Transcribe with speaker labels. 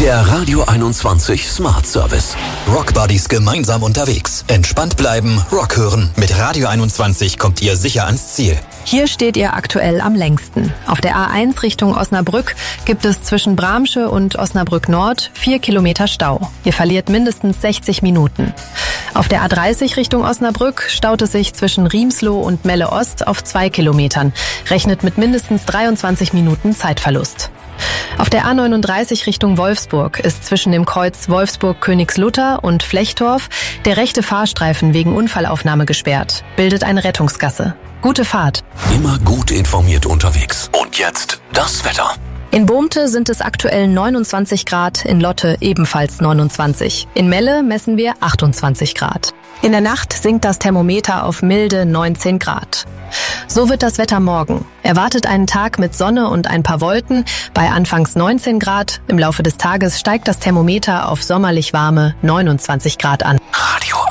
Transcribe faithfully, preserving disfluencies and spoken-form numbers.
Speaker 1: Der Radio einundzwanzig Smart Service.
Speaker 2: Rock Buddies gemeinsam unterwegs. Entspannt bleiben, Rock hören. Mit Radio einundzwanzig kommt ihr sicher ans Ziel.
Speaker 3: Hier steht ihr aktuell am längsten. Auf der A eins Richtung Osnabrück gibt es zwischen Bramsche und Osnabrück Nord vier Kilometer Stau. Ihr verliert mindestens sechzig Minuten. Auf der A dreißig Richtung Osnabrück staut es sich zwischen Riemsloh und Melle Ost auf zwei Kilometern. Rechnet mit mindestens dreiundzwanzig Minuten Zeitverlust. Auf der A neununddreißig Richtung Wolfsburg ist zwischen dem Kreuz Wolfsburg-Königslutter und Flechtorf der rechte Fahrstreifen wegen Unfallaufnahme gesperrt. Bildet eine Rettungsgasse. Gute Fahrt.
Speaker 1: Immer gut informiert unterwegs. Und jetzt das Wetter.
Speaker 3: In Bohmte sind es aktuell neunundzwanzig Grad, in Lotte ebenfalls neunundzwanzig. In Melle messen wir achtundzwanzig Grad. In der Nacht sinkt das Thermometer auf milde neunzehn Grad. So wird das Wetter morgen. Erwartet einen Tag mit Sonne und ein paar Wolken bei anfangs neunzehn Grad. Im Laufe des Tages steigt das Thermometer auf sommerlich warme neunundzwanzig Grad an.
Speaker 1: Radio